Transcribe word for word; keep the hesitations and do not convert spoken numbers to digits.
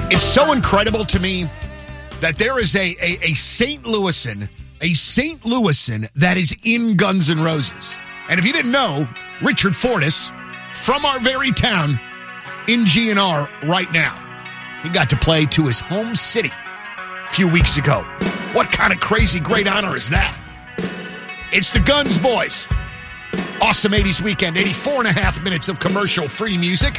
It's so incredible to me that there is a, a, a Saint Louisan, a Saint Louisan that is in Guns N' Roses. And if you didn't know, Richard Fortus, from our very town, in G N R right now. He got to play to his home city a few weeks ago. What kind of crazy great honor is that? It's the Guns Boys. Awesome eighties weekend, eighty-four and a half minutes of commercial-free music.